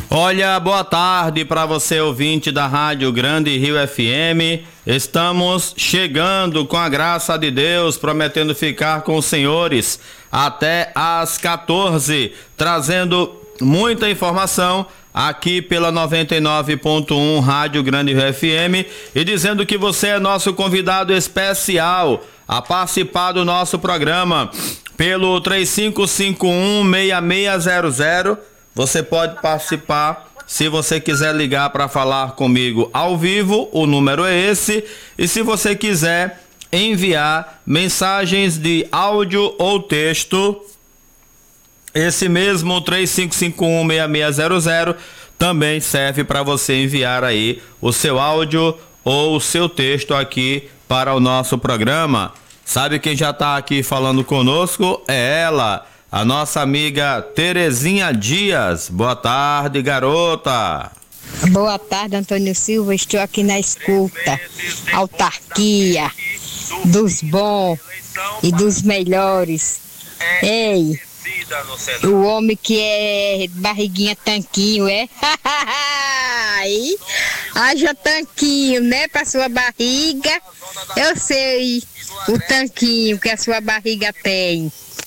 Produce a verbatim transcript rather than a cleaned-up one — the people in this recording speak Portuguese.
Olha, boa tarde para você, ouvinte da Rádio Grande Rio F M. Estamos chegando com a graça de Deus, prometendo ficar com os senhores até às quatorze, trazendo muita informação aqui pela noventa e nove ponto um Rádio Grande Rio F M e dizendo que você é nosso convidado especial a participar do nosso programa pelo três cinco cinco um, seis seis zero zero. Você pode participar se você quiser ligar para falar comigo ao vivo, o número é esse. E se você quiser enviar mensagens de áudio ou texto, esse mesmo três cinco cinco um, seis seis zero zero também serve para você enviar aí o seu áudio ou o seu texto aqui para o nosso programa. Sabe quem já está aqui falando conosco? É ela, a nossa amiga Terezinha Dias. Boa tarde, garota. Boa tarde, Antônio Silva. Estou aqui na escuta. Autarquia dos bons e dos melhores. Ei, o homem que é barriguinha tanquinho, é? Aí, haja tanquinho, né, para sua barriga. Eu sei o tanquinho que a sua barriga tem.